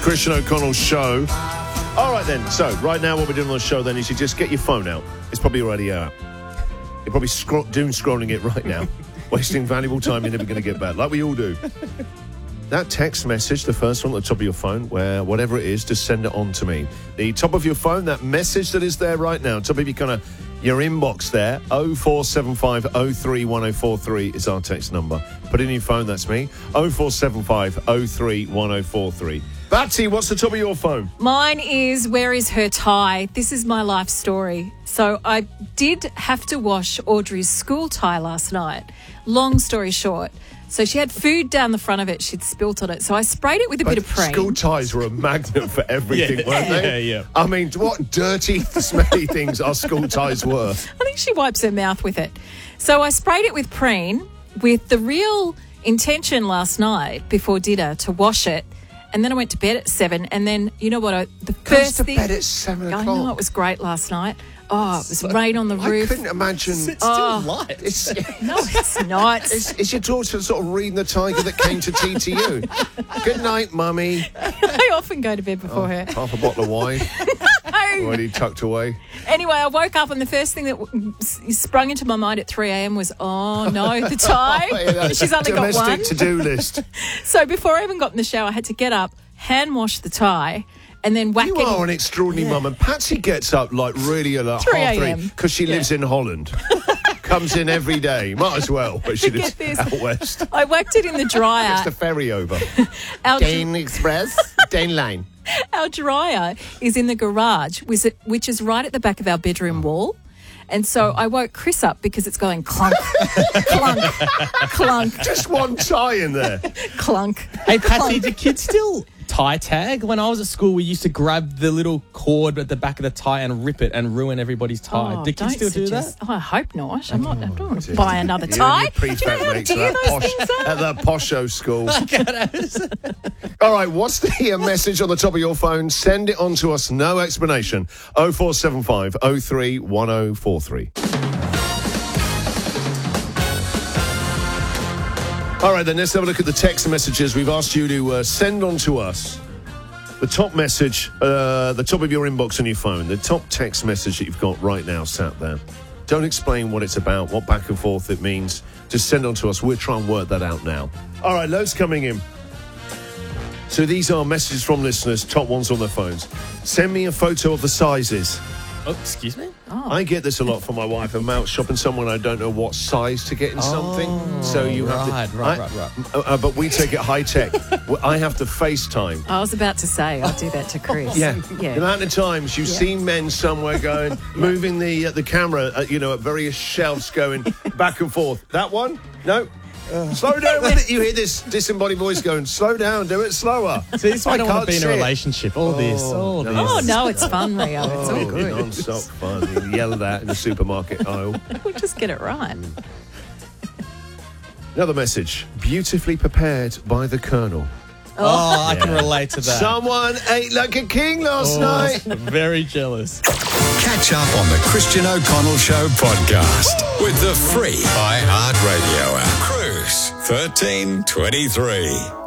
Christian O'Connell Show. All right, then. So, right now, what we're doing on the show, then, is you just get your phone out. It's probably already out. You're probably doom scrolling it right now, wasting valuable time you're never going to get back, like we all do. That text message, the first one at the top of your phone, where whatever it is, just send it on to me. The top of your phone, that message that is there right now, top of your inbox there, 0475 031043 is our text number. Put it in your phone, that's me. 0475 031043. Batsy, what's the top of your phone? Mine is, where is her tie? This is my life story. So I did have to wash Audrey's school tie last night. Long story short. So she had food down the front of it. She'd spilt on it. So I sprayed it with a bit of Preen. School ties were a magnet for everything, weren't they? Yeah. I mean, what dirty, smelly things our school ties were. I think she wipes her mouth with it. So I sprayed it with Preen with the real intention last night before dinner to wash it. And then I went to bed at 7. And then, you know what? The first thing... bed at 7 o'clock. I know, it was great last night. Oh, it was rain on the roof. I couldn't imagine... It's still light. No, it's not. Is your daughter sort of reading the Tiger that came to tea to you? Good night, Mummy. I often go to bed before her. Half a bottle of wine. No. Already tucked away. Anyway, I woke up and the first thing that sprung into my mind at 3 a.m. was, oh, no, the tie. She's only got one. Domestic to-do list. So before I even got in the shower, I had to get up, hand wash the tie, and then whack it. You are an extraordinary mum. And Patsy gets up like really at like 3 half 3 a.m. because she lives in Holland. Comes in every day. Might as well, but she lives out west. I whacked it in the dryer. It's the ferry over. Our Dane Express, Dane Line. Our dryer is in the garage, which is right at the back of our bedroom wall. And so I woke Chris up because it's going clunk, clunk, clunk. Just one tie in there. Clunk. Hey, Patsy, do kids still tie tag? When I was at school, we used to grab the little cord at the back of the tie and rip it and ruin everybody's tie. Oh, do kids still do that? Oh, I hope not. I don't want to buy another tie. Do you know how dear those things are? At that posho school. All right, what's the message on the top of your phone? Send it on to us. No explanation. 0475 031043. All right, then let's have a look at the text messages. We've asked you to send on to us the top message, the top of your inbox on your phone, the top text message that you've got right now sat there. Don't explain what it's about, what back and forth it means. Just send on to us. We'll try and work that out now. All right, loads coming in. So these are messages from listeners, top ones on their phones. Send me a photo of the sizes. Oh, excuse me? Oh. I get this a lot from my wife. I'm out shopping somewhere and I don't know what size to get in something. So you have to... Right. But we take it high tech. I have to FaceTime. I was about to say, I'll do that to Chris. Yeah. The amount of times you've seen men somewhere going, moving the camera, at various shelves going back and forth. That one? No. Slow down with it. You hear this disembodied voice going, slow down, do it slower. See, this is why I don't want to be in a see it. relationship. All this. Oh, no, it's fun, Rio. It's all good. Non-stop fun. You yell at that in the supermarket aisle. We'll just get it right. Another message. Beautifully prepared by the Colonel. Oh, I can relate to that. Someone ate like a king last night. Very jealous. Catch up on the Christian O'Connell Show podcast with the free iHeartRadio app. Cruise 1323.